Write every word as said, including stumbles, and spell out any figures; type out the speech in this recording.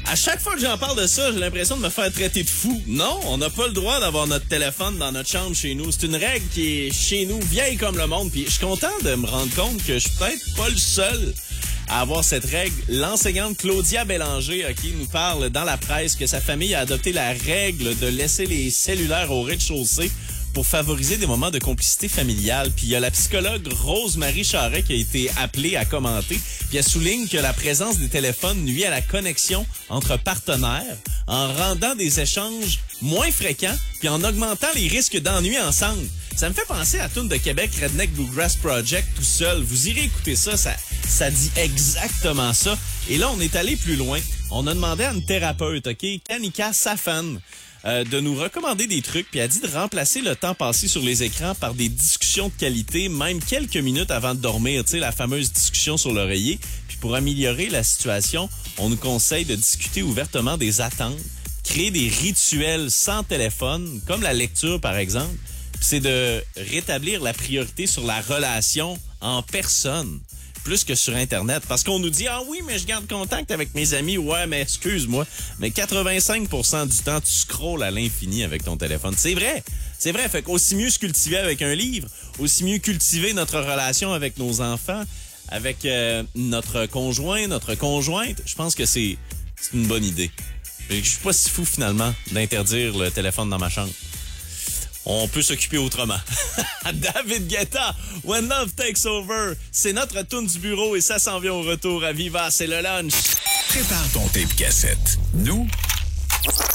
À chaque fois que j'en parle de ça, j'ai l'impression de me faire traiter de fou. Non, on n'a pas le droit d'avoir notre téléphone dans notre chambre chez nous. C'est une règle qui est chez nous, vieille comme le monde. Puis je suis content de me rendre compte que je suis peut-être pas le seul à avoir cette règle. L'enseignante Claudia Bélanger, qui nous parle dans la presse que sa famille a adopté la règle de laisser les cellulaires au rez-de-chaussée pour favoriser des moments de complicité familiale. Puis il y a la psychologue Rose-Marie Charret qui a été appelée à commenter. Puis elle souligne que la présence des téléphones nuit à la connexion entre partenaires en rendant des échanges moins fréquents puis en augmentant les risques d'ennui ensemble. Ça me fait penser à la toune de Québec, Redneck Bluegrass Project, tout seul. Vous irez écouter ça, ça, ça dit exactement ça. Et là, on est allé plus loin. On a demandé à une thérapeute, OK, Kanika Safan, Euh, de nous recommander des trucs, puis elle a dit de remplacer le temps passé sur les écrans par des discussions de qualité, même quelques minutes avant de dormir, tu sais, la fameuse discussion sur l'oreiller. Puis pour améliorer la situation, on nous conseille de discuter ouvertement des attentes, créer des rituels sans téléphone, comme la lecture par exemple. Puis c'est de rétablir la priorité sur la relation en personne, plus que sur Internet. Parce qu'on nous dit, ah oui, mais je garde contact avec mes amis. Ouais, mais excuse-moi, mais quatre-vingt-cinq pour cent du temps, tu scrolles à l'infini avec ton téléphone. C'est vrai, c'est vrai. Fait qu'aussi mieux se cultiver avec un livre, aussi mieux cultiver notre relation avec nos enfants, avec euh, notre conjoint, notre conjointe. Je pense que c'est, c'est une bonne idée. Je suis pas si fou, finalement, d'interdire le téléphone dans ma chambre. On peut s'occuper autrement. David Guetta, When Love Takes Over. C'est notre tourne du bureau et ça s'en vient au retour à Viva. C'est le lunch. Prépare ton tape cassette. Nous,